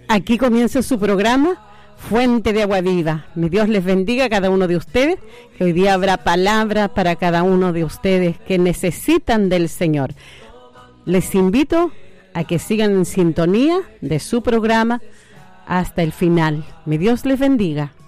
Aquí comienza su programa Fuente de Agua Viva. Mi Dios les bendiga a cada uno de ustedes, que hoy día habrá palabra para cada uno de ustedes que necesitan del Señor. Les invito a que sigan en sintonía de su programa hasta el final. Mi Dios les bendiga.